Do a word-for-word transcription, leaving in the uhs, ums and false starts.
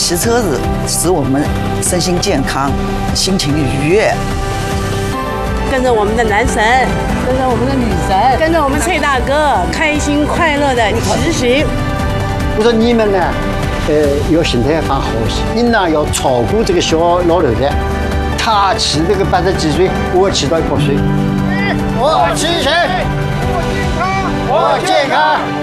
骑车子使我们身心健康，心情愉悦。 跟着我们的男神，跟着我们的女神，跟着我们崔大哥，开心快乐的骑行。 我说你们呢，呃，要心态放好些，你呢要照顾这个小老头子，他骑这个八十几岁，我骑到一百岁。我骑谁？我健康，我健康。